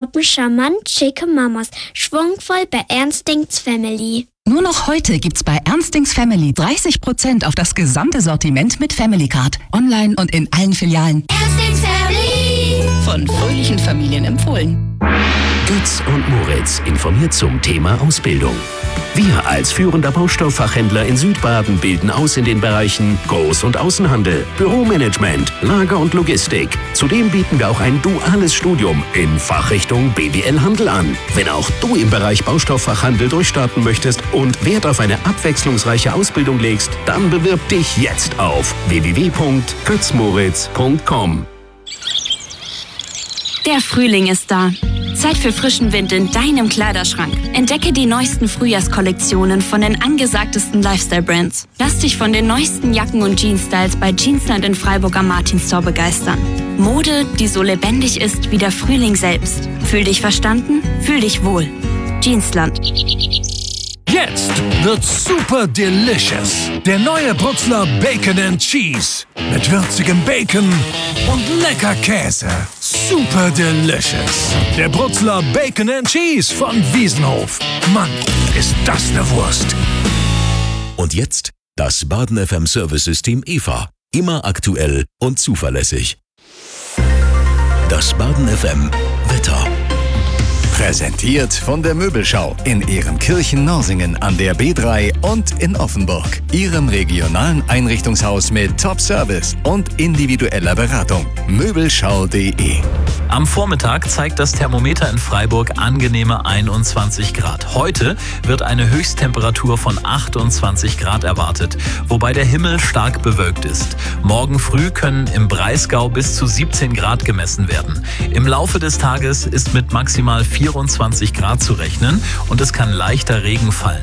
shoppen charmant schicke Mamas. Schwungvoll bei Ernstings Family. Nur noch heute gibt's bei Ernstings Family 30% auf das gesamte Sortiment mit Family Card. Online und in allen Filialen. Ernstings Family. Von fröhlichen Familien empfohlen. Götz und Moritz informiert zum Thema Ausbildung. Wir als führender Baustofffachhändler in Südbaden bilden aus in den Bereichen Groß- und Außenhandel, Büromanagement, Lager und Logistik. Zudem bieten wir auch ein duales Studium in Fachrichtung BWL Handel an. Wenn auch du im Bereich Baustofffachhandel durchstarten möchtest und Wert auf eine abwechslungsreiche Ausbildung legst, dann bewirb dich jetzt auf www.götzmoritz.com. Der Frühling ist da. Zeit für frischen Wind in deinem Kleiderschrank. Entdecke die neuesten Frühjahrskollektionen von den angesagtesten Lifestyle-Brands. Lass dich von den neuesten Jacken und Jeans-Styles bei Jeansland in Freiburg am Martinstor begeistern. Mode, die so lebendig ist wie der Frühling selbst. Fühl dich verstanden, fühl dich wohl. Jeansland. Jetzt wird's super delicious. Der neue Brutzler Bacon and Cheese. Mit würzigem Bacon und lecker Käse. Super delicious. Der Brutzler Bacon and Cheese von Wiesenhof. Mann, ist das eine Wurst. Und jetzt das Baden FM Service-System EVA. Immer aktuell und zuverlässig. Das Baden FM Wetter. Präsentiert von der Möbelschau in Ehrenkirchen-Norsingen an der B3 und in Offenburg. Ihrem regionalen Einrichtungshaus mit Top-Service und individueller Beratung. Möbelschau.de. Am Vormittag zeigt das Thermometer in Freiburg angenehme 21 Grad. Heute wird eine Höchsttemperatur von 28 Grad erwartet, wobei der Himmel stark bewölkt ist. Morgen früh können im Breisgau bis zu 17 Grad gemessen werden. Im Laufe des Tages ist mit maximal 24 Grad zu rechnen und es kann leichter Regen fallen.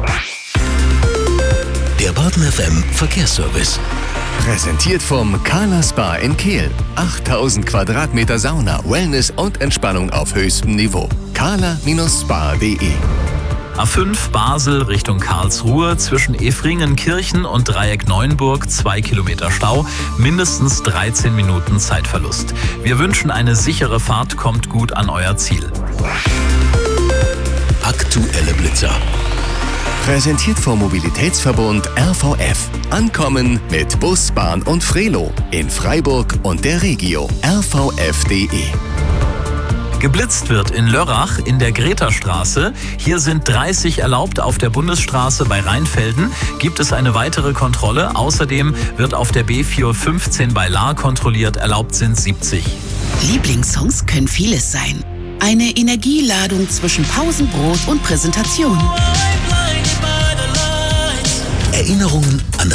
Der Baden FM Verkehrsservice. Präsentiert vom Kala Spa in Kehl. 8000 Quadratmeter Sauna, Wellness und Entspannung auf höchstem Niveau. kala-spa.de. A5 Basel Richtung Karlsruhe zwischen Efringenkirchen und Dreieck Neuenburg 2 Kilometer Stau, mindestens 13 Minuten Zeitverlust. Wir wünschen eine sichere Fahrt, kommt gut an euer Ziel. Aktuelle Blitzer. Präsentiert vom Mobilitätsverbund RVF. Ankommen mit Bus, Bahn und Frelo. In Freiburg und der Regio. rvf.de. Geblitzt wird in Lörrach in der Gretastraße. Hier sind 30 erlaubt. Auf der Bundesstraße bei Rheinfelden gibt es eine weitere Kontrolle. Außerdem wird auf der B415 bei Lahr kontrolliert. Erlaubt sind 70. Lieblingssongs können vieles sein. Eine Energieladung zwischen Pausenbrot und Präsentation. Erinnerungen an dein